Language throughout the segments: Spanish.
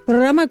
Programa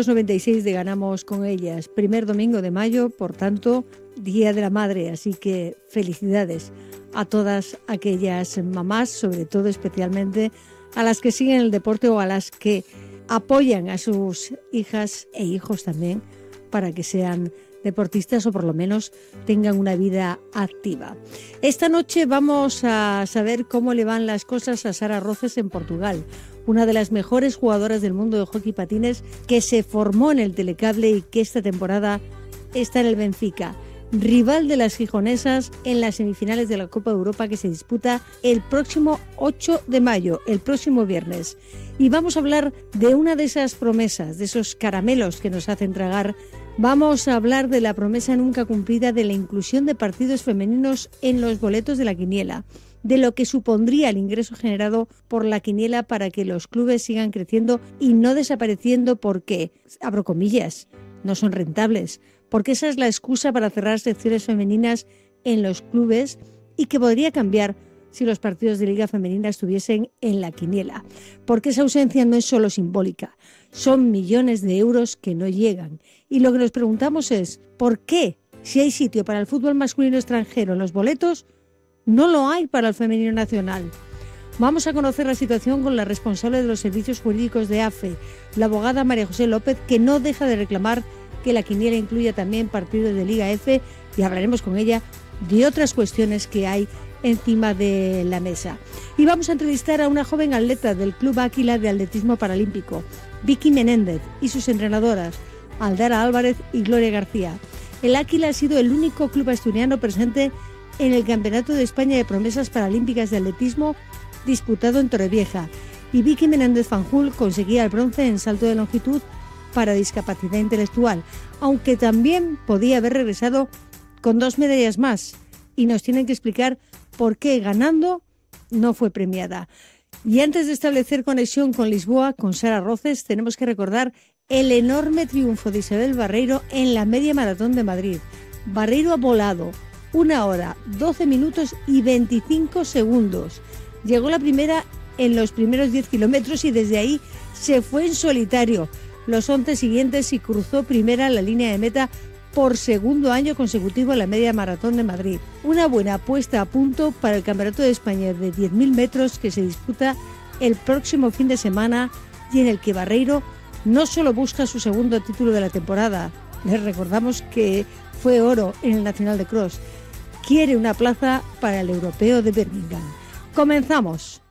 496 de Ganamos con ellas. Primer domingo de mayo, por tanto, Día de la Madre. Así que felicidades a todas aquellas mamás, sobre todo especialmente a las que siguen el deporte o a las que apoyan a sus hijas e hijos también para que sean deportistas o por lo menos tengan una vida activa. Esta noche vamos a saber cómo le van las cosas a Sara Roces en Portugal, una de las mejores jugadoras del mundo de hockey patines que se formó en el Telecable y que esta temporada está en el Benfica, rival de las gijonesas en las semifinales de la Copa de Europa que se disputa el próximo 8 de mayo, el próximo viernes. Y vamos a hablar de una de esas promesas, de esos caramelos que nos hacen tragar. Vamos a hablar de la promesa nunca cumplida de la inclusión de partidos femeninos en los boletos de la quiniela, de lo que supondría el ingreso generado por la quiniela para que los clubes sigan creciendo y no desapareciendo porque, abro comillas, no son rentables, porque esa es la excusa para cerrar secciones femeninas en los clubes y que podría cambiar si los partidos de Liga Femenina estuviesen en la quiniela, porque esa ausencia no es solo simbólica, son millones de euros que no llegan. Y lo que nos preguntamos es, ¿por qué, si hay sitio para el fútbol masculino extranjero en los boletos, no lo hay para el femenino nacional? Vamos a conocer la situación con la responsable de los servicios jurídicos de AFE, la abogada María José López, que no deja de reclamar que la quiniela incluya también partidos de Liga F, y hablaremos con ella de otras cuestiones que hay encima de la mesa. Y vamos a entrevistar a una joven atleta del Club Águila de Atletismo Paralímpico, Vicky Menéndez, y sus entrenadoras, Aldara Álvarez y Gloria García. El Águila ha sido el único club asturiano presente en el Campeonato de España de Promesas Paralímpicas de Atletismo disputado en Torrevieja, y Vicky Menéndez Fanjul conseguía el bronce en salto de longitud para discapacidad intelectual, aunque también podía haber regresado con 2 medallas más, y nos tienen que explicar por qué ganando no fue premiada. Y antes de establecer conexión con Lisboa, con Sara Roces, tenemos que recordar el enorme triunfo de Isabel Barreiro en la media maratón de Madrid. Barreiro ha volado 1 hora, 12 minutos y 25 segundos. Llegó la primera en los primeros 10 kilómetros y desde ahí se fue en solitario los 11 siguientes y cruzó primera la línea de meta por segundo año consecutivo en la media maratón de Madrid. Una buena puesta a punto para el Campeonato de España de 10.000 metros que se disputa el próximo fin de semana y en el que Barreiro no solo busca su segundo título de la temporada, les recordamos que fue oro en el Nacional de Cross, quiere una plaza para el Europeo de Birmingham. ¡Comenzamos!